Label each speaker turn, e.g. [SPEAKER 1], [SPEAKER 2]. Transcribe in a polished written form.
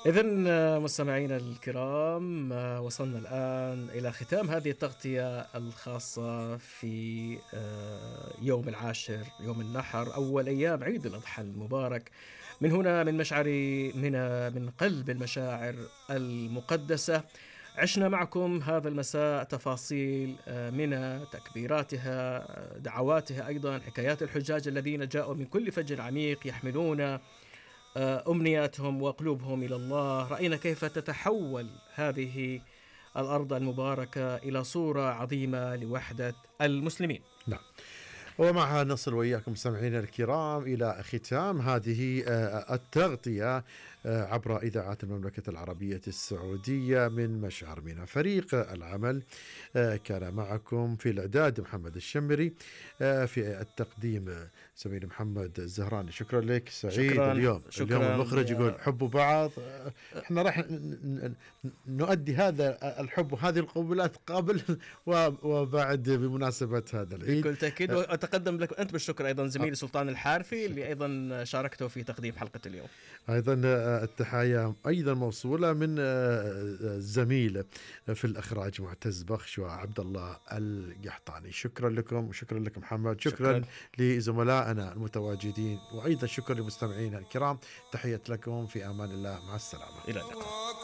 [SPEAKER 1] إذن مستمعينا الكرام، وصلنا الآن إلى ختام هذه التغطية الخاصة في يوم العاشر، يوم النحر، أول أيام عيد الأضحى المبارك. من هنا من مشعر منى، من قلب المشاعر المقدسة، عشنا معكم هذا المساء تفاصيل منى، تكبيراتها، دعواتها، أيضا حكايات الحجاج الذين جاءوا من كل فج عميق يحملون أمنياتهم وقلوبهم إلى الله. رأينا كيف تتحول هذه الأرض المباركة إلى صورة عظيمة لوحدة المسلمين.
[SPEAKER 2] نعم، ومعها نصل وإياكم مستمعينا الكرام إلى ختام هذه التغطية عبر إذاعات المملكة العربية السعودية من مشعر منى. فريق العمل كان معكم في الإعداد محمد الشمري، في التقديم سمير محمد الزهراني. شكرا لك سعيد.
[SPEAKER 1] شكرا.
[SPEAKER 2] اليوم المخرج يقول حبوا بعض، احنا راح نؤدي هذا الحب وهذه القبلات قبل وبعد بمناسبة هذا العيد
[SPEAKER 1] بكل تأكيد. وأتقدم لك أنت بالشكر أيضا زميلي سلطان الحارثي اللي أيضا شاركته في تقديم حلقة اليوم.
[SPEAKER 2] أيضا التحايا أيضا موصولة من الزميل في الإخراج معتز بخش وعبد الله القحطاني. شكرا لكم وشكرا لك محمد. شكرا لزملائنا المتواجدين، وأيضا شكرا لمستمعينا الكرام. تحية لكم، في أمان الله، مع السلامة،
[SPEAKER 1] إلى اللقاء.